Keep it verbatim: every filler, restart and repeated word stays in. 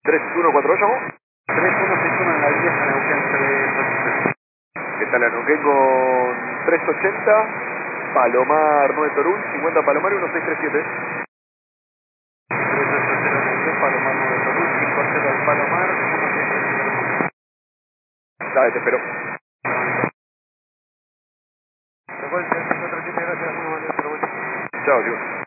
tres uno cuatro ocho. tres uno seis uno en la vieja Neuquén tres ocho cero. ¿Qué tal la Neuquén con trescientos ochenta? Palomar nueve Torún, cincuenta Palomar y uno seis tres siete. tres ocho cero Neuquén, Palomar nueve Torún, cinco cero al Palomar, uno seis tres siete. Dale, te espero. Recuerden, tres cuatro siete, gracias, uno, vale, otro, bueno. Chao, tío.